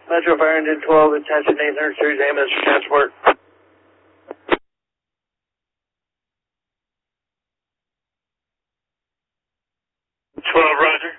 Metro Fire Engine 12, attention 800 series ambulance for transport. 12, roger.